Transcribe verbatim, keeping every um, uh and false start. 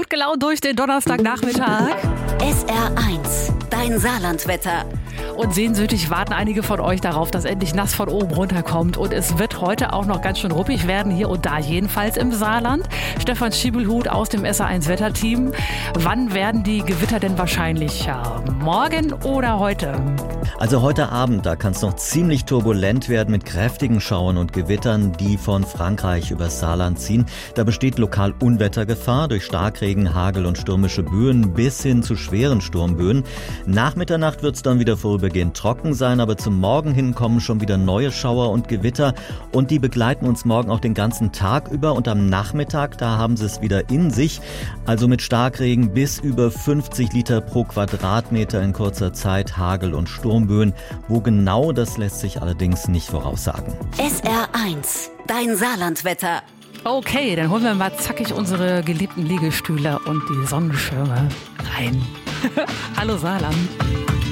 gut gelaunt durch den Donnerstagnachmittag. S R eins, dein Saarlandwetter. Und sehnsüchtig warten einige von euch darauf, dass endlich nass von oben runterkommt. Und es wird heute auch noch ganz schön ruppig werden, hier und da jedenfalls im Saarland. Stefan Schiebelhut aus dem S R eins Wetterteam. Wann werden die Gewitter denn wahrscheinlicher? Morgen oder heute? Also heute Abend, da kann es noch ziemlich turbulent werden mit kräftigen Schauern und Gewittern, die von Frankreich übers Saarland ziehen. Da besteht lokal Unwettergefahr durch Starkregen, Hagel und stürmische Böen bis hin zu schweren Sturmböen. Nach Mitternacht wird es dann wieder vorübergehend trocken sein, aber zum Morgen hin kommen schon wieder neue Schauer und Gewitter und die begleiten uns morgen auch den ganzen Tag über und am Nachmittag, da haben sie es wieder in sich, also mit Starkregen bis über fünfzig Liter pro Quadratmeter in kurzer Zeit, Hagel und Sturmböen. Wo genau, das lässt sich allerdings nicht voraussagen. S R eins, dein Saarlandwetter. Okay, dann holen wir mal zackig unsere geliebten Liegestühle und die Sonnenschirme rein. Hallo Saarland.